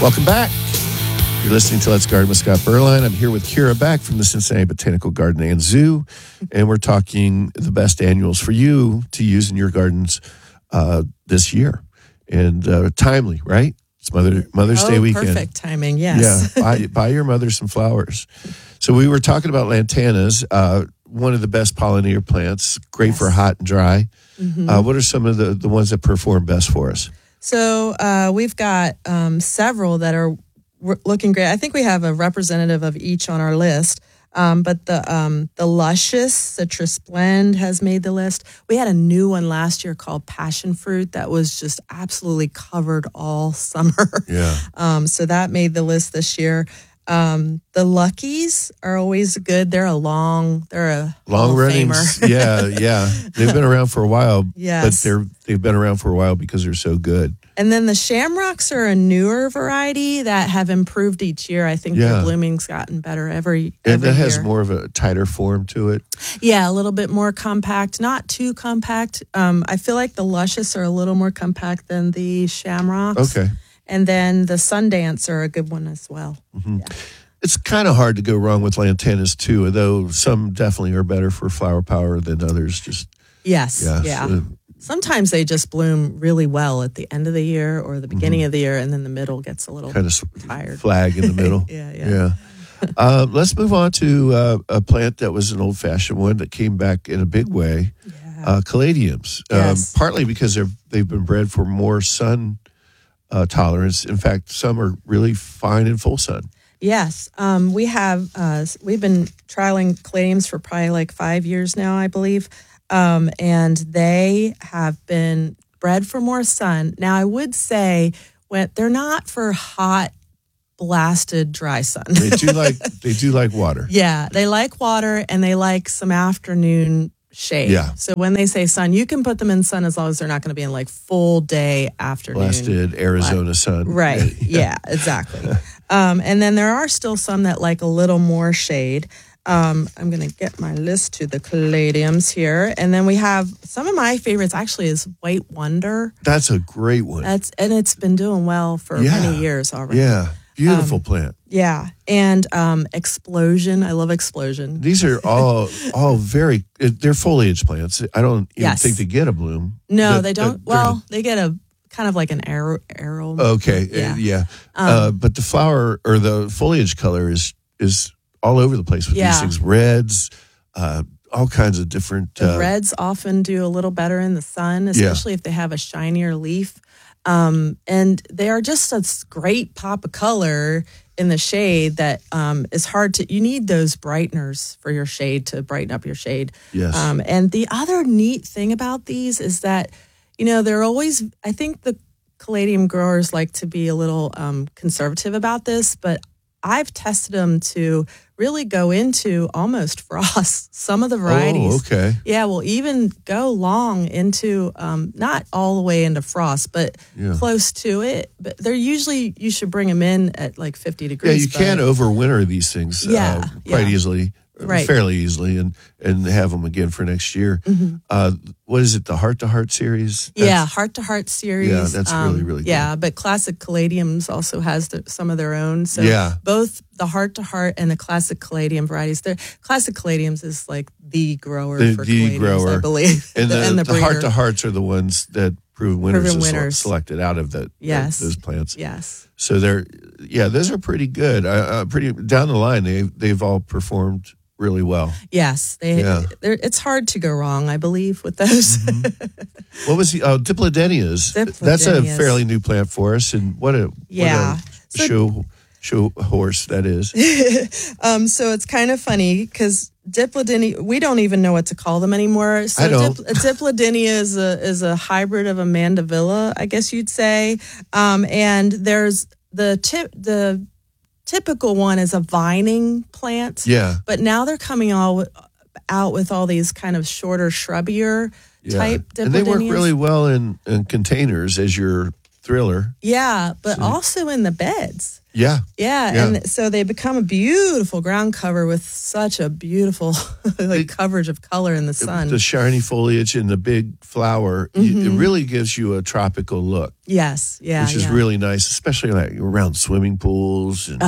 Welcome back. You're listening to Let's Garden with Scott Berline. I'm here with Kira Beck from the Cincinnati Botanical Garden and Zoo, and we're talking the best annuals for you to use in your gardens this year. And timely, right? It's Mother's Day weekend. Perfect timing, yes. Yeah, buy your mother some flowers. So we were talking about lantanas, one of the best pollinator plants, great for hot and dry. Mm-hmm. What are some of the ones that perform best for us? So we've got several that are looking great. I think we have a representative of each on our list. But the Luscious Citrus Blend has made the list. We had a new one last year called Passion Fruit that was just absolutely covered all summer. Yeah. So that made the list this year. The Luckies are always good. They're a long running. Yeah. They've been around for a while. Yes. But they've been around for a while because they're so good. And then the Shamrocks are a newer variety that have improved each year. I think the blooming's gotten better every year. And that has more of a tighter form to it. Yeah, a little bit more compact, not too compact. I feel like the Luscious are a little more compact than the Shamrocks. Okay. And then the Sundance are a good one as well. Mm-hmm. Yeah. It's kind of hard to go wrong with lantanas too, though some definitely are better for flower power than others. Yeah. So, sometimes they just bloom really well at the end of the year or the beginning of the year, and then the middle gets a little kind of tired. Flag in the middle. Yeah. Let's move on to a plant that was an old-fashioned one that came back in a big way. Yeah. Caladiums, partly because they've been bred for more sun tolerance. In fact, some are really fine in full sun. Yes, we've been trialing caladiums for probably like 5 years now, I believe. And they have been bred for more sun. Now, I would say they're not for hot, blasted, dry sun. They do like water. Yeah, they like water and they like some afternoon shade. Yeah. So when they say sun, you can put them in sun as long as they're not going to be in like full day afternoon. Blasted Arizona sun. Right. Yeah, exactly. And then there are still some that like a little more shade. I'm going to get my list to the caladiums here. And then we have some of my favorites actually is White Wonder. That's a great one. And it's been doing well for many years already. Yeah. Beautiful plant. Yeah. And Explosion. I love Explosion. These are all very, they're foliage plants. I don't even think they get a bloom. No, they don't. They get a kind of like an arrow. Okay. Yeah. But the flower or the foliage color is all over the place with these things. Reds, all kinds of different. The reds often do a little better in the sun, especially if they have a shinier leaf. And they are just a great pop of color in the shade that is hard to. You need those brighteners for your shade to brighten up your shade. Yes. And the other neat thing about these is that, they're always. I think the caladium growers like to be a little conservative about this, but I've tested them to really go into almost frost. Some of the varieties. Oh, okay. Yeah, will even go long into, not all the way into frost, but close to it. But they're usually, you should bring them in at like 50 degrees. Yeah, you can overwinter these things quite easily. Right. Fairly easily, and have them again for next year. Mm-hmm. What is it? The Heart to Heart series? Heart to Heart series. Yeah, that's really, really good. Yeah, but Classic Caladiums also has some of their own. So both the Heart to Heart and the Classic Caladium varieties. Classic Caladiums is like the grower for caladiums, I believe. And the Heart to Hearts are the ones that Proven Winners selected out of those plants. Yes. So those are pretty good. Pretty down the line, they've all performed really well. Yes, it's hard to go wrong, I believe, with those. Mm-hmm. What was the Dipladenias? That's a fairly new plant for us, and what a show horse that is. So it's kind of funny because Dipladenia, we don't even know what to call them anymore. So I don't. Dipladenia is a hybrid of a mandevilla, I guess you'd say. And there's the typical one is a vining plant. Yeah. But now they're coming out with all these kind of shorter, shrubbier type Dipladenias. And they work really well in containers as you're thriller. Yeah, but also in the beds. Yeah. Yeah, and so they become a beautiful ground cover with such a beautiful coverage of color in the sun. The shiny foliage and the big flower, it really gives you a tropical look. Yes, yeah, which is really nice, especially like around swimming pools. And,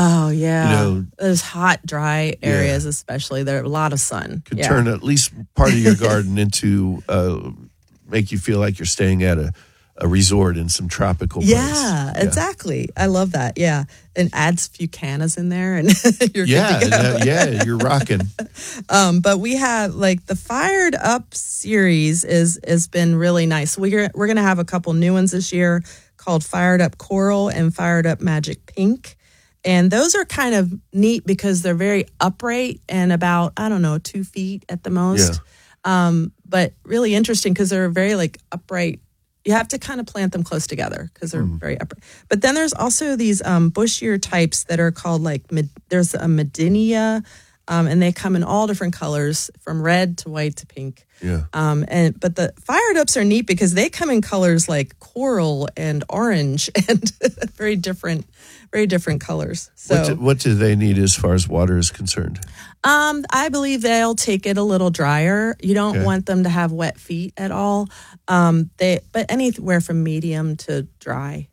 those hot, dry areas, especially there are a lot of sun. Could turn at least part of your garden into make you feel like you're staying at a resort in some tropical place. Yeah, exactly. I love that. Yeah, and adds a few cannas in there, and you're good to go. You're rocking. But we have like the Fired Up series has been really nice. We're gonna have a couple new ones this year called Fired Up Coral and Fired Up Magic Pink. And those are kind of neat because they're very upright and about, 2 feet at the most. Yeah. But really interesting because they're very like upright. You have to kind of plant them close together because they're very upright. But then there's also these bushier types that are called there's a Medinia, and they come in all different colors from red to white to pink. Yeah. But the Fired Ups are neat because they come in colors like coral and orange and very different colors. So what do they need as far as water is concerned? I believe they'll take it a little drier. You don't want them to have wet feet at all. But anywhere from medium to dry.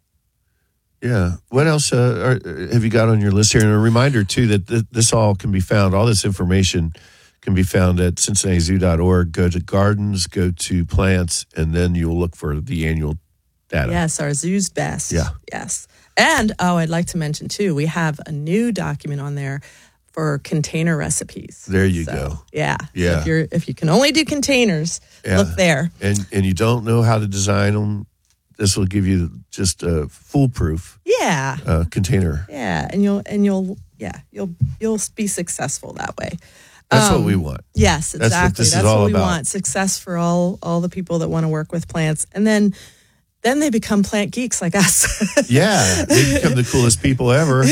Yeah. What else have you got on your list here? And a reminder, too, that this all can be found, all this information can be found at cincinnatizoo.org. Go to gardens, go to plants, and then you'll look for the annual data. Yes, our Zoo's Best. Yeah. Yes. And, I'd like to mention, too, we have a new document on there for container recipes. There you go. Yeah. Yeah. So if you can only do containers, look there. And you don't know how to design them, this will give you just a foolproof container. Yeah, and you'll be successful that way. That's what we want. Yes, exactly. That's what we want. Success for all the people that want to work with plants. And then they become plant geeks like us. Yeah, they become the coolest people ever.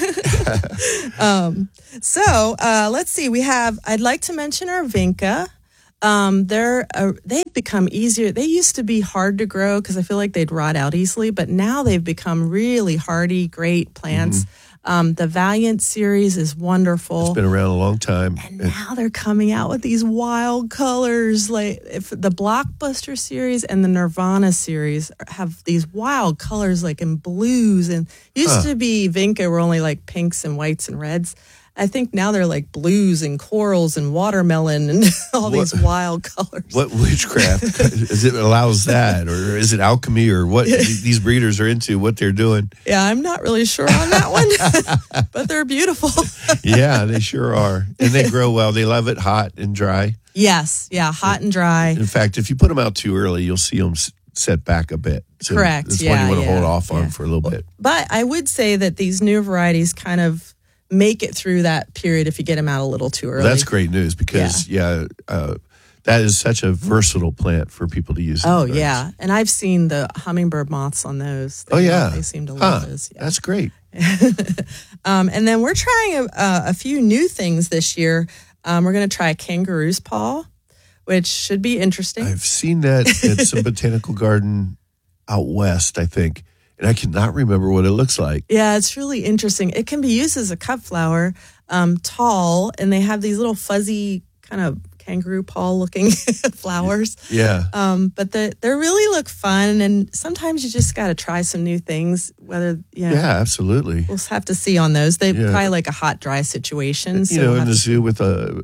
So let's see. I'd like to mention our Vinca. They've become easier. They used to be hard to grow because I feel like they'd rot out easily, but now they've become really hardy, great plants. The Valiant series is wonderful. It's been around a long time. And now they're coming out with these wild colors. Like the Blockbuster series and the Nirvana series have these wild colors like in blues. And used to be Vinca were only like pinks and whites and reds. I think now they're like blues and corals and watermelon and all these wild colors. What witchcraft is it allows that? Or is it alchemy or what these breeders are into, what they're doing? Yeah, I'm not really sure on that one, but they're beautiful. Yeah, they sure are. And they grow well. They love it hot and dry. Yes, hot and dry. In fact, if you put them out too early, you'll see them set back a bit. So correct. That's one you want to hold off on for a little bit. But I would say that these new varieties kind of make it through that period if you get them out a little too early. That's great news because, that is such a versatile plant for people to use. Oh, yeah. And I've seen the hummingbird moths on those. They seem to love those. Yeah. That's great. And then we're trying a few new things this year. We're going to try a kangaroo's paw, which should be interesting. I've seen that at some botanical garden out west, I think. And I cannot remember what it looks like. Yeah, it's really interesting. It can be used as a cut flower, tall, and they have these little fuzzy kind of kangaroo paw looking flowers. Yeah. But they really look fun, and sometimes you just got to try some new things. Yeah, absolutely. We'll have to see on those. They probably like a hot, dry situation. So in the zoo with a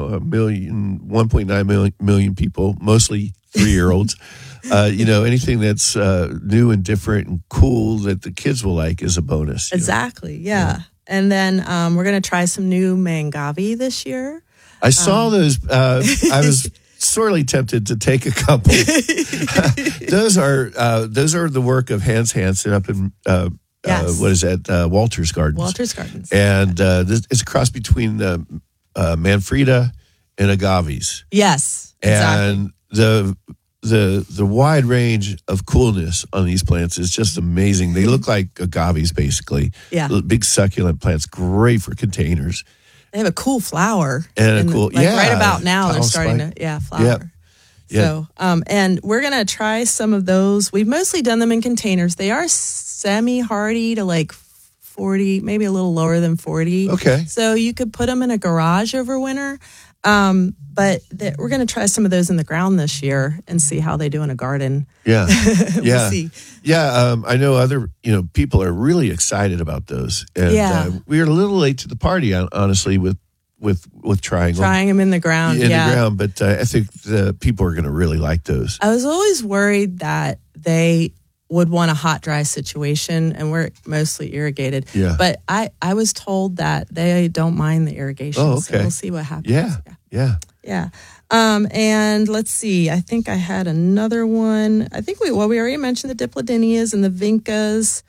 1.9 million people, mostly 3-year-olds. Anything that's new and different and cool that the kids will like is a bonus. Exactly, yeah. And then we're going to try some new Mangavi this year. I saw those. I was sorely tempted to take a couple. Those are the work of Hans Hansen up in what is that? Walters Gardens. Walters Gardens. And it's a cross between Manfreda and agaves. Yes, exactly. And the wide range of coolness on these plants is just amazing. They look like agaves, basically. Yeah. Big succulent plants, great for containers. They have a cool flower. And a cool, right about now they're starting to, flower. Yep. Yeah. So, and we're going to try some of those. We've mostly done them in containers. They are semi-hardy to like 40, maybe a little lower than 40. Okay. So you could put them in a garage over winter. But we're going to try some of those in the ground this year and see how they do in a garden. Yeah. Yeah. We'll see. Yeah. I know other, people are really excited about those. And we are a little late to the party, honestly, with trying them in the ground. the ground. But I think the people are going to really like those. I was always worried that they would want a hot, dry situation, and we're mostly irrigated. Yeah. But I was told that they don't mind the irrigation. Oh, okay. So we'll see what happens. Yeah. And let's see. I think I had another one. I think we already mentioned the Diplodinias and the Vincas.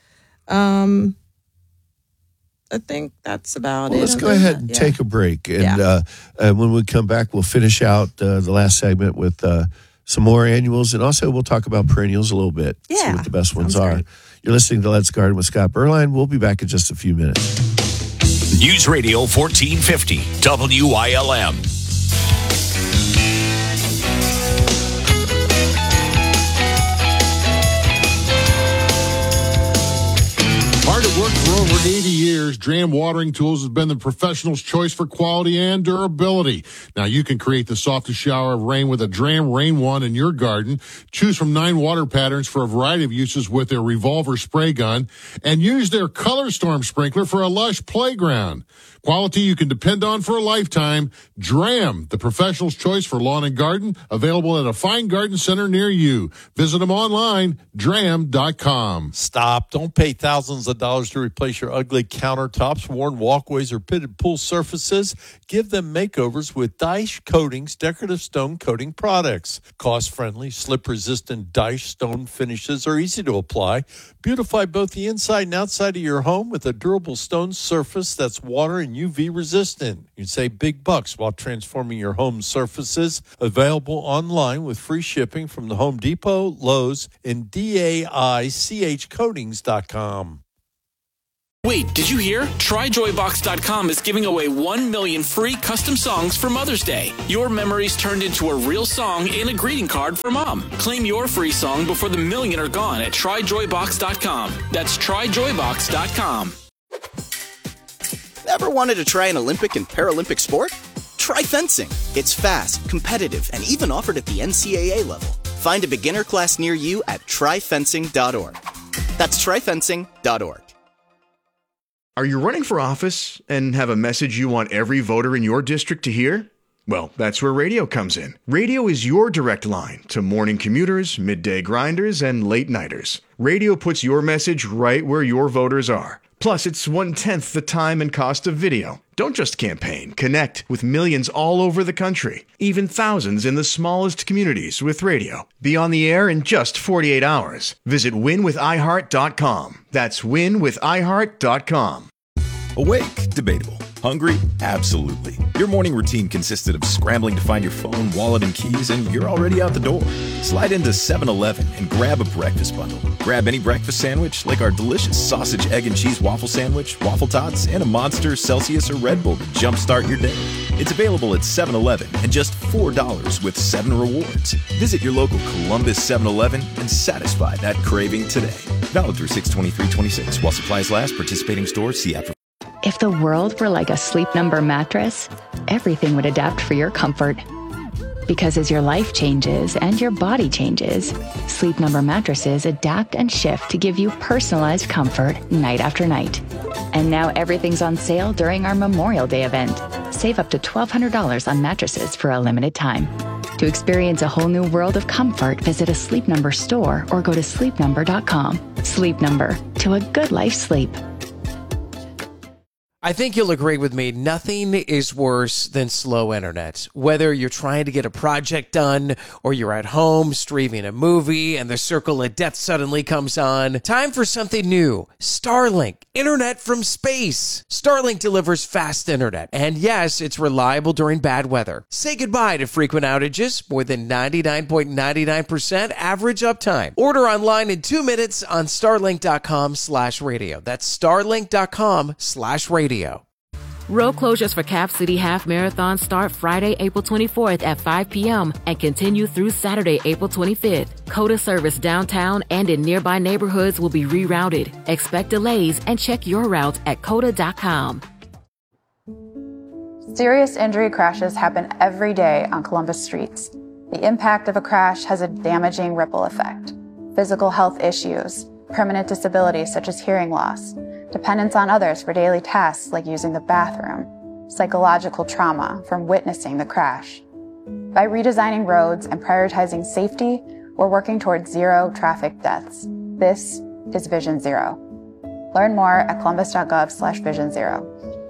I think that's about it. Let's go ahead and take a break. And when we come back, we'll finish out the last segment with some more annuals. And also we'll talk about perennials a little bit. Yeah. See what the best ones Sounds are. great. You're listening to Let's Garden with Scott Berline. We'll be back in just a few minutes. News Radio 1450 WILM. Hard at work for over 80 years, Dram Watering Tools has been the professional's choice for quality and durability. Now you can create the softest shower of rain with a Dram Rain Wand in your garden. Choose from 9 water patterns for a variety of uses with their revolver spray gun, and use their Color Storm sprinkler for a lush playground. Quality you can depend on for a lifetime. Dram, the professional's choice for lawn and garden, available at a fine garden center near you. Visit them online, dram.com. Stop. Don't pay thousands of dollars to replace your ugly countertops, worn walkways, or pitted pool surfaces. Give them makeovers with Dyche Coatings decorative stone coating products. Cost-friendly, slip-resistant Dyche stone finishes are easy to apply. Beautify both the inside and outside of your home with a durable stone surface that's water and UV resistant. You can save big bucks while transforming your home surfaces. Available online with free shipping from the Home Depot, Lowe's, and DAICHcoatings.com. Wait, did you hear? TryJoyBox.com is giving away 1 million free custom songs for Mother's Day. Your memories turned into a real song and a greeting card for Mom. Claim your free song before the million are gone at TryJoyBox.com. That's TryJoyBox.com. Ever wanted to try an Olympic and Paralympic sport? Try fencing. It's fast, competitive, and even offered at the NCAA level. Find a beginner class near you at tryfencing.org. That's tryfencing.org. Are you running for office and have a message you want every voter in your district to hear? Well, that's where radio comes in. Radio is your direct line to morning commuters, midday grinders, and late nighters. Radio puts your message right where your voters are. Plus, it's 1/10 the time and cost of video. Don't just campaign. Connect with millions all over the country, even thousands in the smallest communities with radio. Be on the air in just 48 hours. Visit winwithiheart.com. That's winwithiheart.com. Awake? Debatable. Hungry? Absolutely. Your morning routine consisted of scrambling to find your phone, wallet, and keys, and you're already out the door. Slide into 7-Eleven and grab a breakfast bundle. Grab any breakfast sandwich, like our delicious sausage, egg, and cheese waffle sandwich, waffle tots, and a Monster, Celsius, or Red Bull to jumpstart your day. It's available at 7-Eleven and just $4 with 7 rewards. Visit your local Columbus 7-Eleven and satisfy that craving today. Valid through 6/23/26 while supplies last. Participating stores. See app. If the world were like a Sleep Number mattress, everything would adapt for your comfort. Because as your life changes and your body changes, Sleep Number mattresses adapt and shift to give you personalized comfort night after night. And now everything's on sale during our Memorial Day event. Save up to $1,200 on mattresses for a limited time. To experience a whole new world of comfort, visit a Sleep Number store or go to sleepnumber.com. Sleep Number, to a good life sleep. I think you'll agree with me, nothing is worse than slow internet. Whether you're trying to get a project done or you're at home streaming a movie and the circle of death suddenly comes on, time for something new. Starlink, internet from space. Starlink delivers fast internet, and yes, it's reliable during bad weather. Say goodbye to frequent outages, more than 99.99% average uptime. Order online in 2 minutes on starlink.com/radio. That's starlink.com/radio. Road closures for Cap City Half Marathon start Friday, April 24th at 5 p.m. and continue through Saturday, April 25th. COTA service downtown and in nearby neighborhoods will be rerouted. Expect delays and check your route at COTA.com. Serious injury crashes happen every day on Columbus streets. The impact of a crash has a damaging ripple effect. Physical health issues, permanent disabilities such as hearing loss, dependence on others for daily tasks like using the bathroom, psychological trauma from witnessing the crash. By redesigning roads and prioritizing safety, we're working towards zero traffic deaths. This is Vision Zero. Learn more at columbus.gov/Vision Zero.